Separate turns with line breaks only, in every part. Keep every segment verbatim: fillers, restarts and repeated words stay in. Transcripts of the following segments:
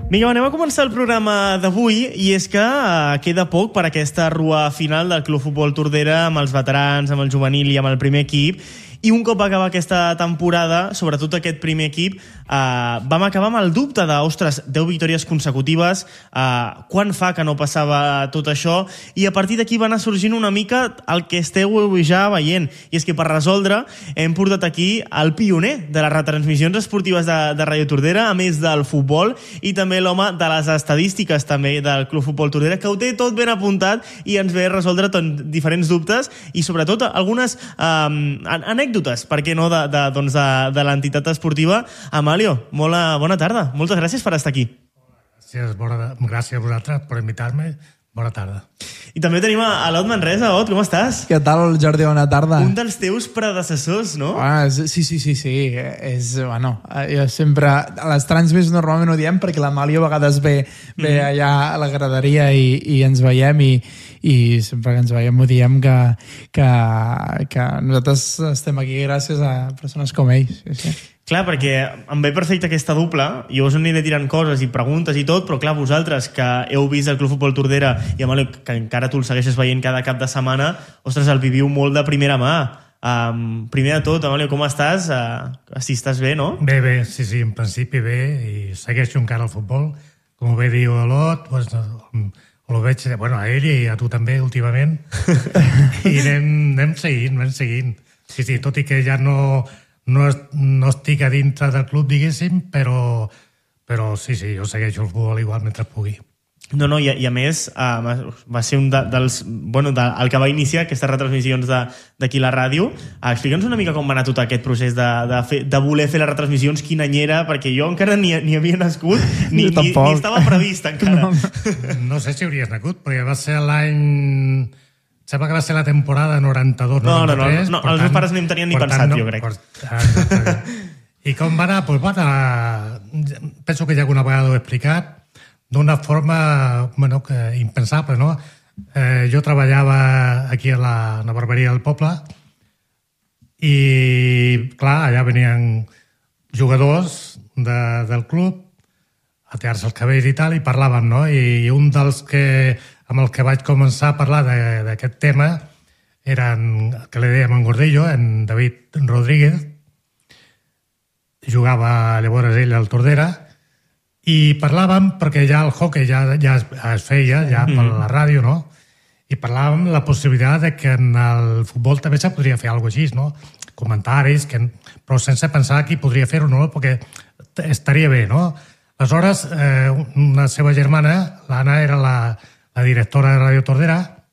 Vinga, anem a començar el programa d'avui i és que eh, queda poc per aquesta rua final del Club Futbol Tordera amb els veterans, amb el juvenil i amb el primer equip. I un cop va acabar aquesta temporada, sobretot aquest primer equip, eh, vam acabar amb el dubte de, ostres, deu victòries consecutives, eh, quan fa que no passava tot això? I a partir d'aquí va anar sorgint una mica el que esteu ja veient. I és que per resoldre hem portat aquí el pioner de les retransmissions esportives de, de Ràdio Tordera, a més del futbol, i també l'home de les estadístiques també del Club Futbol Tordera, que ho té tot ben apuntat i ens ve a resoldre tot, diferents dubtes i sobretot algunes eh, anècdotes, per què no, de, de, doncs de, de l'entitat esportiva. Amalio, molt bona tarda. Moltes gràcies per estar aquí.
Gràcies, bona, gràcies a vosaltres per invitar-me. Bona tarda.
I també tenim a l'Ot Manresa. Ot, com estàs?
Què tal, Jordi? Bona tarda.
Un dels teus predecessors, no?
Ah, sí, sí, sí, sí. És, bueno, jo sempre... A les transmissions normalment ho diem perquè l'Amalio a vegades ve, ve mm. allà a la graderia i, i ens veiem i, i sempre que ens veiem ho diem que, que, que nosaltres estem aquí gràcies a persones com ells. Sí, sí.
Clar, perquè em ve perfecte aquesta dupla, jo us aniré tirant coses i preguntes i tot, però clar, vosaltres que heu vist el Club Futbol Tordera i Amalio, que encara tu el segueixes veient cada cap de setmana, ostres, el viviu molt de primera mà. Um, primer de tot, Amalio, com estàs? Uh, si estàs bé, no?
Bé, bé, sí, sí, en principi bé, i segueixo encara el futbol. Com bé diu l'Ot, pues, ho veig, bueno, a ell i a tu també últimament, i anem, anem seguint, anem seguint. Sí, sí, tot i que ja no... No, no estic a dintre del club, diguéssim, però, però sí, sí, jo segueixo el futbol igual mentre pugui.
No, no, i a, i a més uh, va ser un de, dels... Bueno, de, el que va iniciar aquestes retransmissions d'aquí la ràdio. Uh, Explica'ns una mica com va anar tot aquest procés de, de, fer, de voler fer les retransmissions, quina any era, perquè jo encara ni, ni havia nascut, ni, ni, ni estava previst encara.
No, no sé si hauries nascut, perquè va ser l'any... Sembla que va ser la temporada noranta-dos noranta-tres.
No, no, no, no els meus pares no em tenien ni pensat,
no,
jo crec.
Per, I com va anar? Pues va anar, penso que ja alguna vegada ho he explicat, d'una forma bueno, que impensable, no? Eh, jo treballava aquí a la, a la barberia del poble i, clar, allà venien jugadors de, del club a tallar-se els cabells i tal, i parlaven, no? I un dels que... amb el que vaig començar a parlar d'aquest tema era, en, que li dèiem en Gordillo, en David Rodríguez, jugava llavors ell al Tordera, i parlàvem, perquè ja el hockey ja, ja es, es feia, ja per la ràdio, no? I parlàvem la possibilitat de que en el futbol també se podria fer alguna cosa així, no? Comentaris, que, però sense pensar qui podria fer-ho, no? Perquè estaria bé, no? Aleshores, eh, una seva germana, l'Anna, era la la directora de Ràdio Tordera,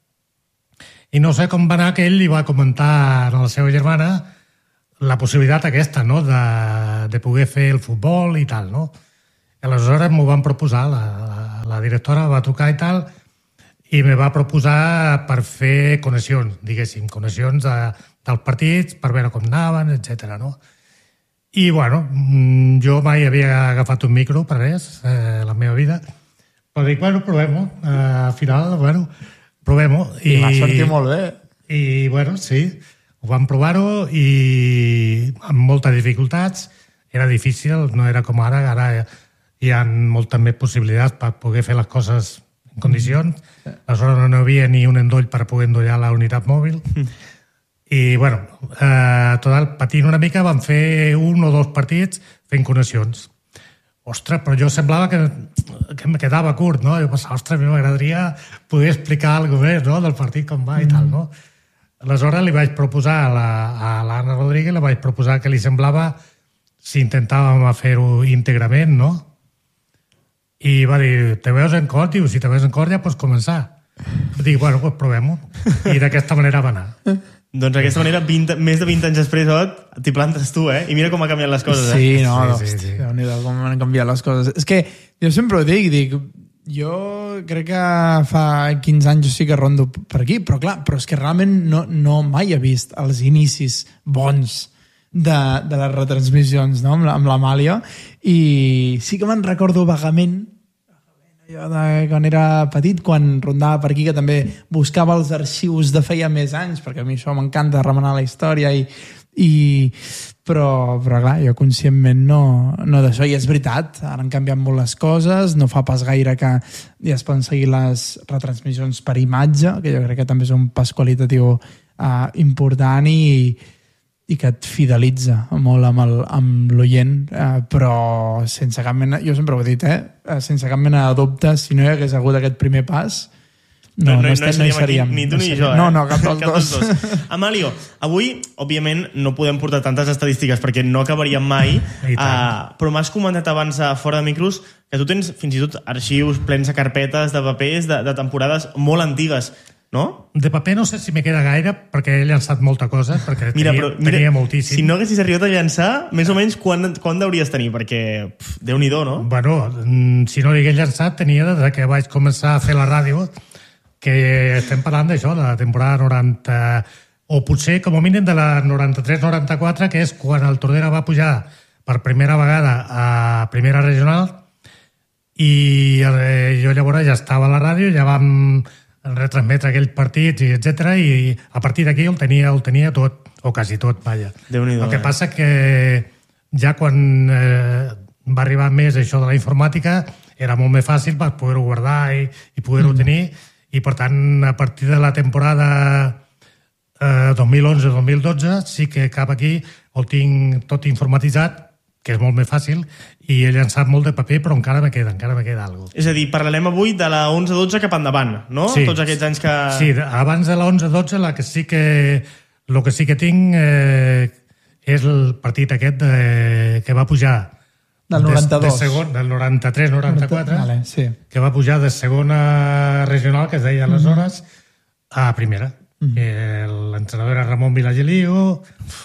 i no sé com va anar que ell li va comentar a la seva germana la possibilitat aquesta, no?, de, de poder fer el futbol i tal, no? I aleshores m'ho van proposar, la, la, la directora va trucar i tal, i me va proposar per fer connexions, diguéssim, connexions de, dels partits, per veure com anaven, etcètera, no? I, bueno, jo mai havia agafat un micro per res, eh, la meva vida. Però dic, bueno, provem-ho. Uh, al final, bueno, provem-ho.
I, I va sortir molt bé.
I, bueno, sí, ho vam provar-ho i amb moltes dificultats. Era difícil, no era com ara. Ara hi ha moltes més possibilitats per poder fer les coses en condicions. Mm. Aleshores no hi havia ni un endoll per poder endollar la unitat mòbil. Mm. I, bueno, uh, total, patint una mica, vam fer un o dos partits fent connexions. Ostres, però jo semblava que, que em quedava curt, no? Jo pensava, ostres, m'agradaria poder explicar alguna cosa més, no?, del partit com va i tal, no? Aleshores li vaig proposar a l'Anna Rodríguez, li vaig proposar que li semblava si intentàvem fer-ho íntegrament, no? I va dir, te veus en cor? Diu, si te veus en cor ja pots començar. Dic, bueno, doncs provem-ho. I d'aquesta manera va anar.
Doncs d'aquesta manera, vint, més de vint anys després, Ot, t'hi plantes tu, eh? I mira com ha canviat les coses, eh?
Sí, no,
sí,
sí,
sí, sí.
Déu-n'hi-do, com han canviat les coses. És que jo sempre ho dic, dic, jo crec que fa quinze anys jo sí que rondo per aquí, però clar, però és que realment no, no mai he vist els inicis bons de, de les retransmissions, no?, amb l'Amàlia, i sí que me'n recordo vagament jo de quan era petit, quan rondava per aquí, que també buscava els arxius de feia més anys, perquè a mi això m'encanta remenar la història, i, i però, però clar, jo conscientment no, no d'això, i és veritat, ara han canviat molt les coses, no fa pas gaire que ja es poden seguir les retransmissions per imatge, que jo crec que també és un pas qualitatiu uh, important i, i que et fidelitza molt amb el- amb l'oient, uh, però sense cap mena, jo sempre ho he dit, eh? sense cap mena de dubte, si no hi hagués hagut aquest primer pas, no, no, no, estem, no hi seríem.
Aquí, ni tu
no
ni
seríem.
jo, eh?
No, no, cap dels
cap
dos.
dels dos. Amalio, avui, òbviament, no podem portar tantes estadístiques perquè no acabaríem mai,
I tant.
uh, però m'has comentat abans, uh, fora de micros, que tu tens fins i tot arxius plens de carpetes, de papers, de, de temporades molt antigues, no?
De paper no sé si me queda gaire, perquè he llançat molta cosa, perquè
Mira,
tenia,
però, mira,
tenia moltíssim.
si no haguessis arribat a llançar, més o menys quan, quan deuries tenir? Perquè, pf, Déu-n'hi-do, no?
Bueno, mm, si no l'hagués llançat, tenia des que vaig començar a fer la ràdio, que estem parlant d'això, de la temporada noranta, o potser com a mínim de la noranta-tres noranta-quatre, que és quan el Tordera va pujar per primera vegada a primera regional, i eh, jo llavors ja estava a la ràdio, ja vam retransmetre aquells partits, i etcètera, i a partir d'aquí el tenia, el tenia tot, o quasi tot, vaja.
Déu-n'hi-do,
El que
eh?
passa que ja quan eh, va arribar més això de la informàtica era molt més fàcil per poder-ho guardar i, i poder-ho mm. tenir, i per tant a partir de la temporada eh, dos mil onze dos mil dotze sí que cap aquí el tinc tot informatitzat, que és molt més fàcil, i he llançat molt de paper, però encara me queda, encara me queda alguna cosa.
És a dir, parlarem avui de la onze dotze cap endavant, no?
Sí.
Tots aquests anys que...
Sí, abans de la onze dotze la que sí que el que sí que tinc eh, és el partit aquest de, que va pujar
Del noranta-dos.
de, de segon, del noranta-tres noranta-quatre,
Vale, sí.
que va pujar de segona regional, que es deia aleshores, a primera. Mm. L'entrenador era Ramon Vilageliu,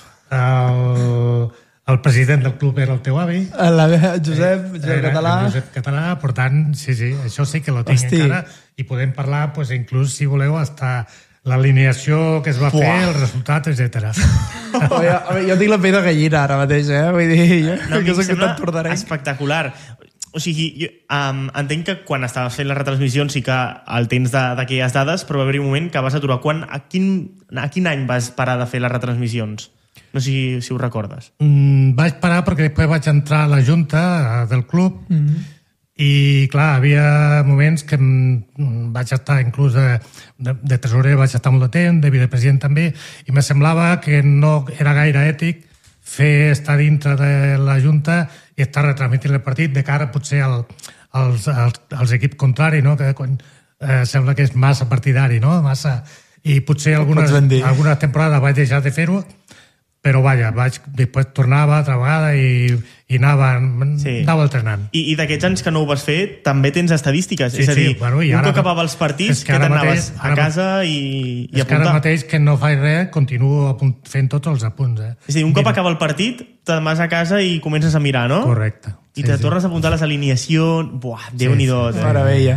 el, el president del club era el teu avi,
La, Josep, Josep
era
Català.
el Josep Català, per tant, sí, sí, això sí que lo tinc
Hosti.
encara, i podem parlar, pues, inclús, si voleu, hasta l'alineació que es va
Buah.
fer, el resultat, etcètera.
Oh, jo, jo tinc la pell de gallina ara mateix, eh? Vull dir, jo
No, a mi
que
em
soc
sembla
tan tordarenc.
espectacular. O sigui, jo, um, entenc que quan estaves fent les retransmissions sí que el tens de- d'aquelles dades, però va haver-hi un moment que vas aturar. Quan, a, quin, a quin any vas parar de fer les retransmissions? No sé si, si ho recordes.
Mm, vaig parar perquè després vaig entrar a la junta eh, del club,
Mm -hmm.
i clar, havia moments que mm, vaig estar inclús de, de, de tresorer, vaig estar molt de temps, de vicepresident també, i me semblava que no era gaire ètic fer estar dintre de la junta i estar retransmitint el partit de cara potser al, als, als, als equips contraris, no? Que quan, eh, sembla que és massa partidari, no? Massa... I potser algunes,
Pots ben dir.
algunes temporades vaig deixar de fer-ho, però vaja, vaig, després tornava altra vegada i, i anava,
Sí.
anava alternant.
I, i d'aquests anys que no ho vas fer, també tens estadístiques.
Sí,
és a
sí,
dir,
bueno, i
un
ara-
cop acabava els partits,
és que
que
ara
t'anaves
mateix-
a
ara-
casa i, i
És que ara
apuntar.
mateix que no faig res, continuo apunt, fent tots els apunts. Eh?
És a dir, un cop
Mira,
acaba el partit, te'n vas a casa i comences a mirar, no?
Correcte.
I
Sí,
te
sí.
tornes a apuntar les alineacions. Buah, Déu-n'hi-do.
sí.
eh?
Meravella.